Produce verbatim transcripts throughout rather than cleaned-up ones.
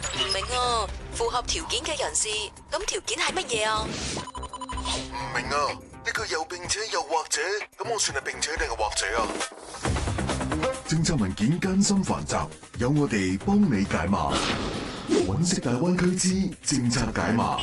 唔明啊，符合條件嘅人士，咁條件係乜嘢啊？ 唔明啊，呢個又並且又或者，咁我算係並且定係或者啊？ 政策文件艱深繁雜，有我哋幫你解碼。揾識大灣區之政策解碼。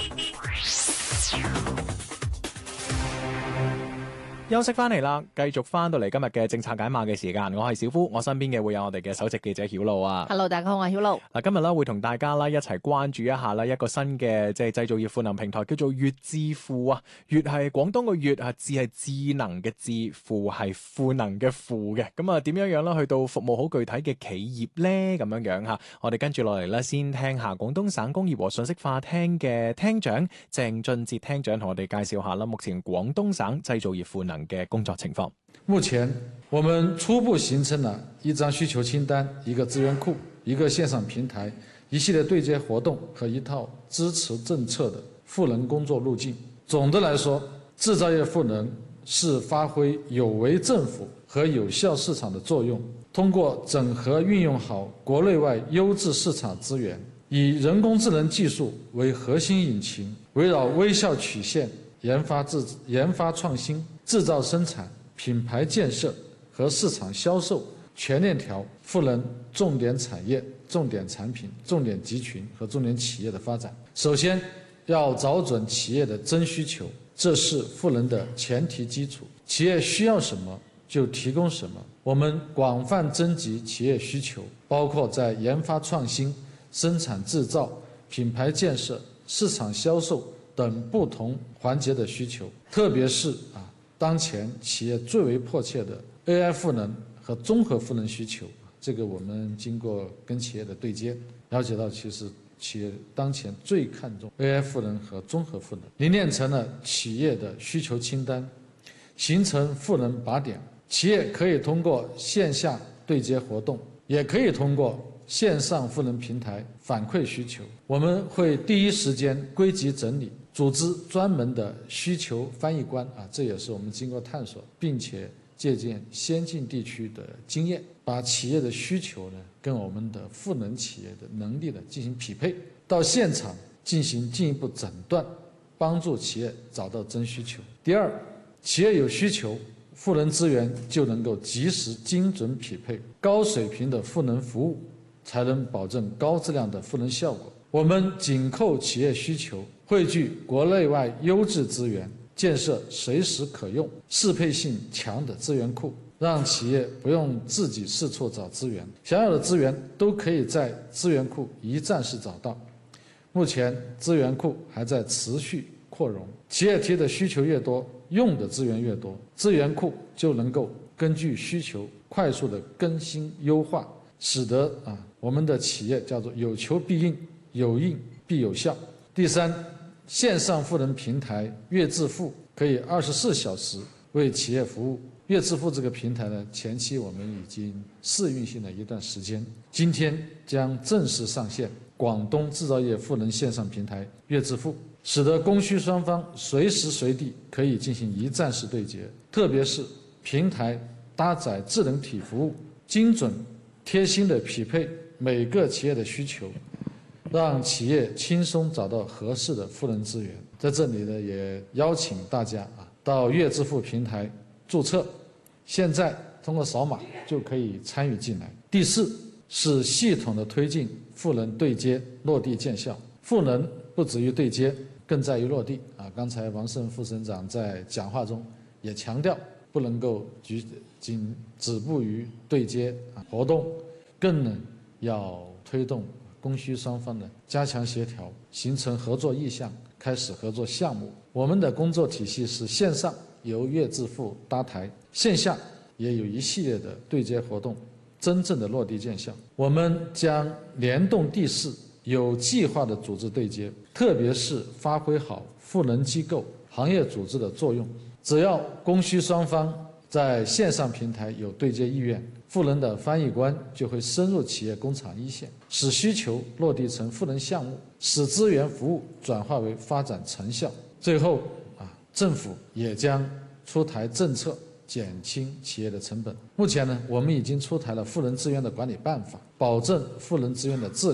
休息翻嚟啦，繼續翻到嚟今日嘅政策解碼嘅時間，我係小夫，我身邊嘅會有我哋嘅首席記者曉露啊。 Hello， 大家好，我係曉露。 嗱，今日咧會同大家啦一齊關注一下啦一個新嘅即係製造業賦能平台，叫做粵智庫啊。粵係廣東個粵啊，智係智能嘅智，庫係賦能嘅庫嘅。咁啊，點樣樣啦？去到服務好具體嘅企業咧，咁樣樣吓。我哋跟住落嚟咧，先聽下廣東省工業和信息化廳嘅廳長鄭俊哲廳長同我哋介紹下啦，目前廣東省製造業賦能嘅工作情況。 目前我們初步形成了一張需求清單、一個資源庫、一個線上平台、一系列對接活動和一套支持政策的賦能工作路徑。總的來說，製造業賦能是發揮有為政府和有效市場的作用，通過整合運用好國內外優質市場資源，以人工智能技術為核心引擎，圍繞微笑曲線研發制研發創新、製造生產、品牌建設和市場銷售全鏈條賦能重點產業、重點產品、重點集群和重點企業的發展。首先要找準企業的真需求，這是賦能的前提基礎。企業需要什麼就提供什麼。我們廣泛徵集企業需求，包括在研發創新、生產製造、品牌建設、市場銷售等不同環節的需求，特別是啊，當前企業最為迫切的 A I 賦能和綜合賦能需求，這個我們經過跟企業的對接，了解到其實企業當前最看重 A I 賦能和綜合賦能，凝練成了企業的需求清單，形成賦能靶點。企業可以通過線下對接活動，也可以通過線上賦能平台反饋需求。我們會第一時間歸集整理，組織專門的需求翻譯官啊，這也是我們經過探索，並且借鑑先進地區的經驗，把企業的需求呢跟我們的賦能企業的能力呢進行匹配，到現場進行進一步診斷，幫助企業找到真需求。第二，企業有需求，賦能資源就能夠及時精準匹配，高水平的賦能服務才能保證高質量的賦能效果。我們緊扣企業需求，匯聚國內外優質資源，建設隨時可用、適配性強的資源庫，讓企業不用自己四處找資源，想要的資源都可以在資源庫一站式找到。目前資源庫還在持續擴容，企業提的需求越多，用的資源越多，資源庫就能夠根據需求快速的更新優化，使得啊我們的企業叫做有求必應，有應必有效。第三，線上賦能平台粵智庫可以二十四小時為企業服務。粵智庫這個平台呢，前期我們已經試運行了一段時間，今天將正式上線廣東製造業賦能線上平台粵智庫，使得供需雙方隨時隨地可以進行一站式對接，特別是平台搭載智能體服務，精準貼心的匹配每個企業的需求，讓企業輕鬆找到合適的賦能資源。在這裡呢，也邀請大家啊到粵智庫平台註冊，現在通過掃碼就可以參與進來。第四是系統的推進賦能對接落地見效。賦能不止於對接，更在於落地啊！剛才王勝副省長在講話中也強調，不能夠局僅止步於對接活動，更能要推動供需雙方的加強協調，形成合作意向，開始合作項目。我們的工作體系是線上由粵智庫搭台，線下也有一系列的對接活動，真正的落地見效。我們將聯動地勢，有計劃的組織對接，特別是發揮好賦能機構、行業組織的作用。只要供需雙方在線上平台有對接意願，賦能的翻譯官就會深入企業工廠一線，使需求落地成賦能項目，使資源服務轉化為發展成效。最後啊，政府也將出台政策，減輕企業的成本。目前呢，我們已經出台了賦能資源的管理辦法，保證賦能資源的質量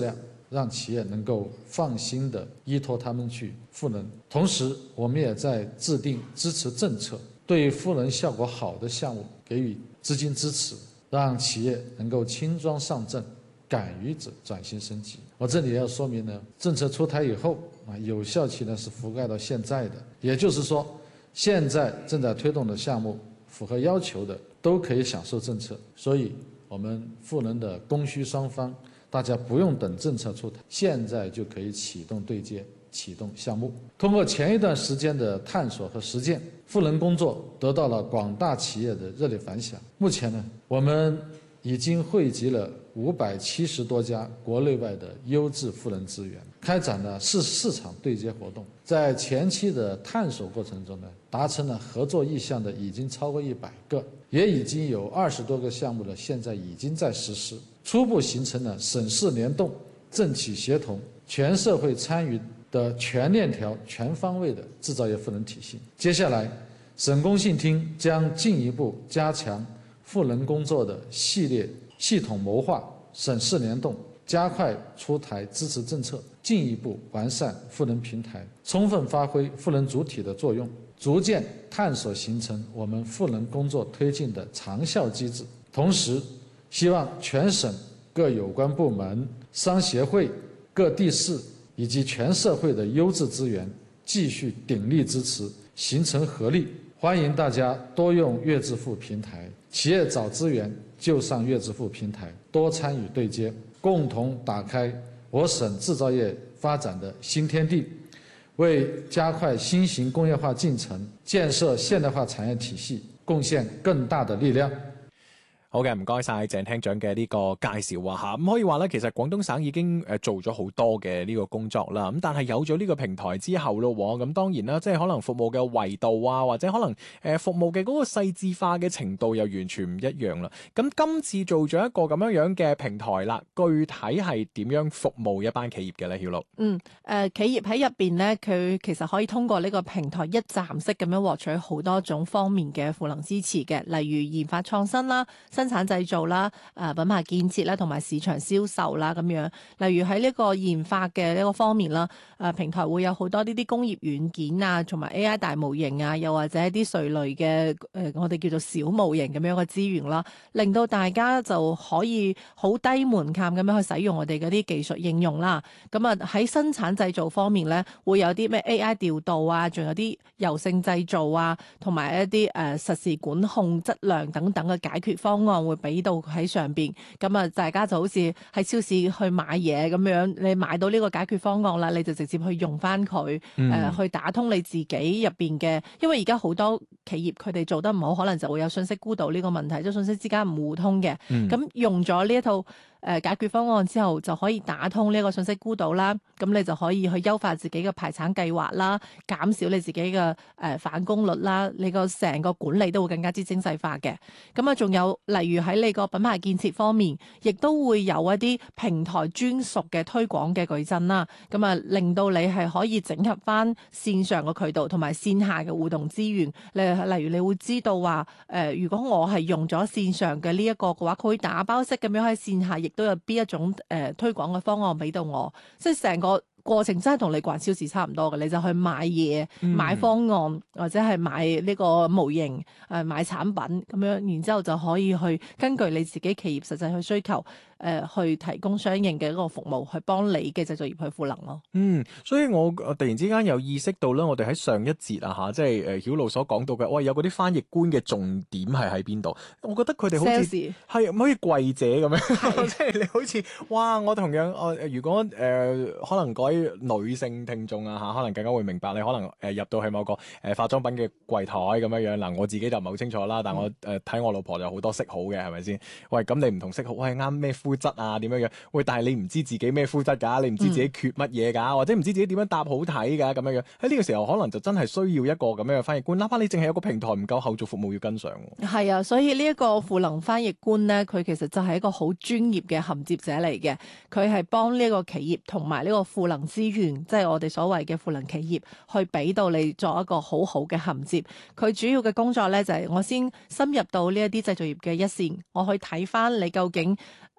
讓企業能夠放心地依託他們去賦能。同時，我們也在制定支持政策，對賦能效果好的項目給予資金支持，讓企業能夠輕裝上陣，敢於轉型升級。我這裡要說明呢，政策出台以後啊，有效期呢是覆蓋到現在的，也就是說，現在正在推動的項目符合要求的都可以享受政策，所以我們賦能的供需雙方，大家不用等政策出台，現在就可以啟動對接、啟動項目。通過前一段時間的探索和實踐，賦能工作得到了廣大企業的熱烈反響。目前呢，我們已經匯集了五百七十多家國內外的優質賦能資源，開展了四十四場對接活動。在前期的探索過程中呢，達成了合作意向的已經超過一百個，也已經有二十多個項目呢，現在已經在實施，初步形成了省市聯動、政企協同、全社會參與的全鏈條、全方位的製造業賦能體系。接下來，省工信廳將進一步加強賦能工作的系列系統謀劃、省市聯動，加快出台支持政策，進一步完善賦能平台，充分發揮賦能主體的作用，逐漸探索形成我們賦能工作推進的長效機制。同時，希望全省各有關部門、商協會、各地市以及全社會的優質資源繼續鼎力支持，形成合力。歡迎大家多用粵致富平台，企業找資源就上粵致富平台，多參與對接，共同打開我省製造業發展的新天地，為加快新型工業化進程、建設現代化產業體系貢獻更大的力量。 好嘅，唔該晒鄭廳長嘅呢個介紹啊嚇，咁可以話咧，其實廣東省已經誒做咗好多嘅呢個工作啦。咁但係有咗呢個平台之後咯，咁當然啦，即係可能服務嘅維度啊，或者可能誒服務嘅嗰個細緻化嘅程度又完全唔一樣啦。咁今次做咗一個咁樣樣嘅平台啦，具體係點樣服務一班企業嘅咧？曉露， 嗯誒、呃，企業喺入邊咧，佢其實可以通過呢個平台一站式咁樣獲取好多種方面嘅賦能支持嘅，例如研發創新啦、生產製造啦、誒品牌建設啦，同埋市場銷售啦咁樣。例如喺呢個研發嘅呢個方面啦，誒平台會有好多呢啲工業軟件啊，同埋 A I 大模型啊，又或者一啲瑞類嘅誒我哋叫做小模型咁樣嘅資源啦，令到大家就可以好低門檻咁樣去使用我哋嗰啲技術應用啦。咁啊喺生產製造方面咧，會有啲咩 A I 調度啊，仲有啲柔性製造啊，同埋一啲誒實時管控質量等等嘅解決方案會俾到喺上邊。咁啊，大家就好似喺超市去買嘢咁樣，你買到呢個解決方案啦，你就直接去用翻佢，誒、 嗯呃、去打通你自己入邊嘅。因為而家好多企業佢哋做得唔好，可能就會有信息孤島呢個問題，即係信息之間唔互通嘅。咁、嗯、用咗呢一套誒解決方案之後，就可以打通呢個信息孤島啦。咁你就可以去優化自己嘅排產計劃啦，減少你自己嘅誒返工率啦。你個成個管理都會更加之精細化嘅。咁啊，仲有例如喺你個品牌建設方面，亦都會有一啲平台專屬嘅推廣嘅矩陣啦。咁啊，令到你係可以整合翻線上嘅渠道同埋線下嘅互動資源。例例如你會知道話誒、呃，如果我係用咗線上嘅呢一個嘅話，佢會打包式咁樣喺線下，亦都有邊一種誒、呃、推廣嘅方案俾到我，即係成個過程真係同你逛超市差唔多嘅，你就去買嘢、買方案或者係買呢個模型、誒買產品咁樣，然之後就可以去根據你自己企業實際去需求，誒、呃、去提供相應嘅一個服務，去幫你嘅製造業去賦能咯。 嗯，所以我突然之間有意識到咧，我哋喺上一節啊嚇，即係誒曉露所講到嘅，喂有嗰啲翻譯官嘅重點係喺邊度？我覺得佢哋好似係唔可以櫃姐咁樣，即係你好似哇！我同樣我、呃、如果誒、呃、可能改。女性聽眾啊嚇，可能更加會明白你可能誒入到去某個誒化妝品嘅櫃台咁樣樣嗱，我自己就唔係好清楚啦，但我誒睇、呃、我老婆就好多色號嘅，係咪先？喂，咁你唔同色號，喂啱咩膚質啊？點樣樣？喂，但係你唔知自己咩膚質㗎，你唔知自己缺乜嘢㗎，或者唔知自己點樣搭好睇㗎咁樣樣。喺呢個時候，可能就真係需要一個咁樣嘅翻譯官，哪怕你淨係有個平台唔夠後續服務要跟上。 係啊，所以呢一個賦能翻譯官咧，佢其實就係一個好專業嘅銜接者嚟嘅，佢係幫呢一個企業同埋呢個賦能資源。即係我哋所謂嘅賦能企業，去俾到你作一個好好嘅銜接。佢主要嘅工作咧就係、是、我先深入到呢一啲製造業嘅一線，我去睇翻你究竟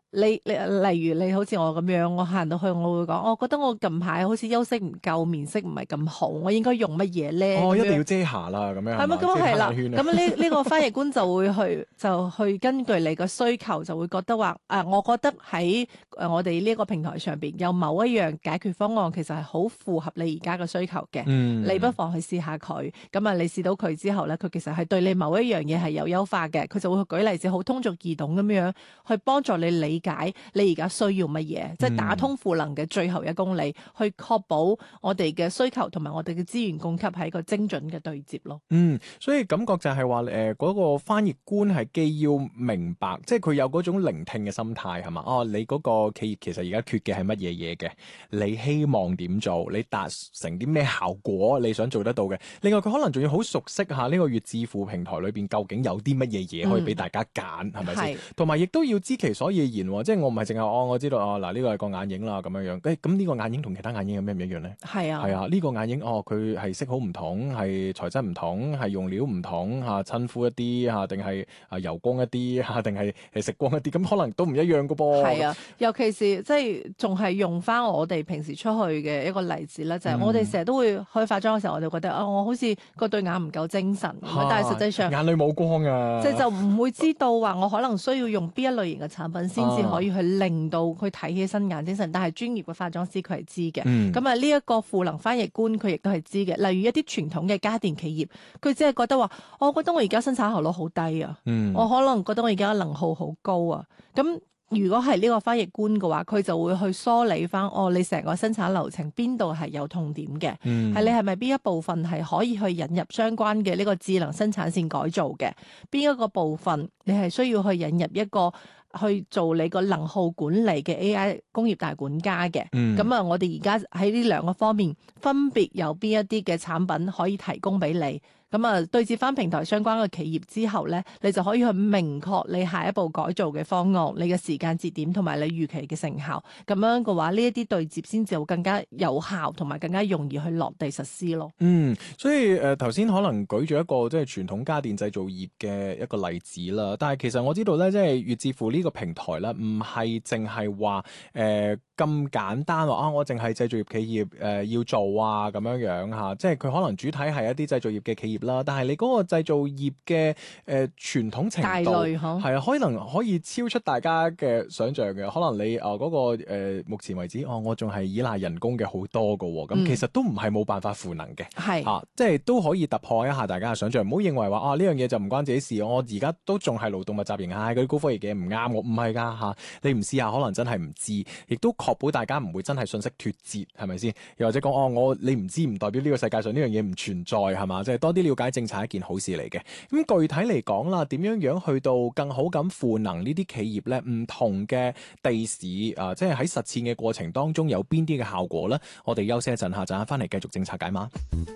你你例如你好似我咁樣，我行到去我會講，我覺得我近排好似休息唔夠，面色唔係咁好，我應該用乜嘢咧？ 哦， 咁樣一定要遮瑕啦，咁樣係咪？咁係係啦， 咁咁呢呢個翻譯官就會去就去根據你個需求，就會覺得話誒、啊，我覺得喺誒我哋呢個平台上邊有某一樣解決方案，其實係好符合你而家嘅需求嘅。 嗯， 你不妨去試下佢。咁啊，你試到佢之後咧，佢其實係對你某一樣嘢係有優化嘅，佢就會舉例子，好通俗易懂咁樣去幫助你理解你而家需要乜嘢，即係打通賦能嘅最後一公里，去確保我哋嘅需求同埋我哋嘅資源供給係一個精準嘅對接咯。 嗯，所以感覺就係話誒嗰個翻譯官係既要明白，即係佢有嗰種聆聽嘅心態係嘛？哦，你嗰個企業其實而家缺嘅係乜嘢嘢嘅？你希望點做？你達成啲咩效果？你想做得到嘅？另外佢可能仲要好熟悉下呢個粵智庫平台裏邊究竟有啲乜嘢嘢可以俾大家揀，係咪先？同埋亦都要知其所以然，即係我唔係淨係哦，我知道哦嗱呢個係個眼影啦咁樣樣。誒咁呢個眼影同其他眼影有咩唔一樣咧？係啊，係啊，呢個眼影哦佢係色好唔同，係材質唔同，係用料唔同嚇，親膚一啲嚇，定係啊油光一啲嚇，定係誒食光一啲，咁可能都唔一樣噶噃。係啊， 尤其是即係仲係用翻我哋平時出去嘅一個例子咧，就係、是、我哋成日都會去化妝嘅時候，我哋覺得啊、哦，我好似個對眼唔夠精神，啊、但係實際上眼裏冇光啊， 即係就唔會知道話我可能需要用邊一類型嘅產品先至可以去令到佢睇起身眼精神。但係專業嘅化妝師佢係知嘅，咁啊呢一個賦能翻譯官佢亦都係知嘅。例如一啲傳統嘅家電企業，佢只係覺得話，我覺得我而家生產效率好低啊，嗯、我可能覺得我而家能耗好高啊，咁。如果係呢個翻譯官嘅話，佢就會去梳理翻，哦，你成個生產流程邊度係有痛點嘅，係、嗯、你係咪邊一部分係可以去引入相關嘅呢個智能生產線改造嘅？邊一個部分你係需要去引入一個去做你個能耗管理嘅 A I 工業大管家嘅？咁啊、嗯，我哋而家喺呢兩個方面分別有邊一啲嘅產品可以提供俾你？咁啊，對接翻平台相關嘅企業之後咧，你就可以去明確你下一步改造嘅方案、你嘅時間節點同埋你預期嘅成效。咁樣嘅話，呢一啲對接先至會更加有效，同埋更加容易去落地實施咯。 嗯，所以誒頭先可能舉咗一個即係傳統家電製造業嘅一個例子啦。但係其實我知道咧，即係粵智庫呢個平台咧，唔係淨係話誒咁簡單話啊，我淨係製造業企業誒、呃、要做啊咁樣樣嚇。即係佢可能主體係一啲製造業嘅企業啦，但係你嗰個製造業嘅誒傳統程度係啊，可能可以超出大家嘅想象嘅。可能你啊嗰、呃那個、呃、目前為止，哦，我仲係依賴人工嘅好多㗎喎，咁、嗯、其實都唔係冇辦法賦能嘅，係是啊，即係都可以突破一下大家嘅想象。唔好認為話啊呢樣嘢就唔關自己事，我而家都仲係勞動密集型，唉嗰啲高科技嘅唔啱我，唔係㗎嚇，你唔試下可能真係唔知，亦都確保大家唔會真係信息脫節，係咪先？又或者講哦，我你唔知唔代表呢個世界上呢樣嘢唔存在係嘛？即係多啲了解政策係一件好事嚟嘅。咁具體嚟講啦，點樣樣去到更好咁賦能呢啲企業咧？唔同嘅地市啊，即係喺實踐嘅過程當中有邊啲嘅效果咧？我哋休息一陣，下陣間翻嚟繼續政策解碼。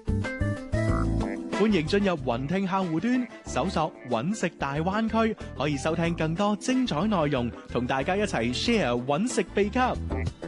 歡迎進入雲聽客戶端，搜索揾食大灣區，可以收聽更多精彩內容，同大家一齊 share 揾食秘笈。